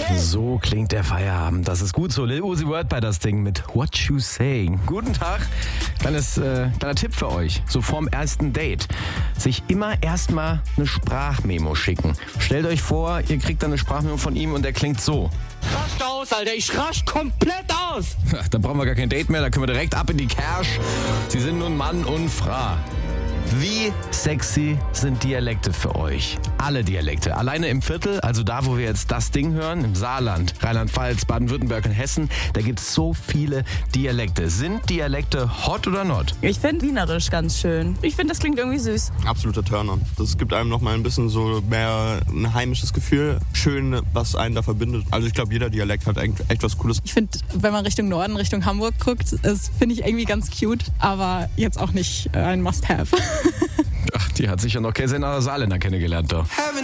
So klingt der Feierabend. Das ist gut so. Lil Uzi Vert bei das Ding mit What You Say. Guten Tag. Kleiner Tipp für euch. So vorm ersten Date. Sich immer erstmal eine Sprachmemo schicken. Stellt euch vor, ihr kriegt dann eine Sprachmemo von ihm und der klingt so. Rascht aus, Alter. Ich rasch komplett aus. Ach, da brauchen wir gar kein Date mehr. Da können wir direkt ab in die Kersch. Sie sind nun Mann und Frau. Wie sexy sind Dialekte für euch? Alle Dialekte. Alleine im Viertel, also da, wo wir jetzt das Ding hören, im Saarland, Rheinland-Pfalz, Baden-Württemberg und Hessen, da gibt es so viele Dialekte. Sind Dialekte hot oder not? Ich finde Wienerisch ganz schön. Ich finde, das klingt irgendwie süß. Absoluter Turner. Das gibt einem nochmal ein bisschen so mehr ein heimisches Gefühl. Schön, was einen da verbindet. Also ich glaube, jeder Dialekt hat echt was Cooles. Ich finde, wenn man Richtung Norden, Richtung Hamburg guckt, das finde ich irgendwie ganz cute, aber jetzt auch nicht ein Must-Have. Ach, die hat sicher noch kein Saarländer kennengelernt, doch.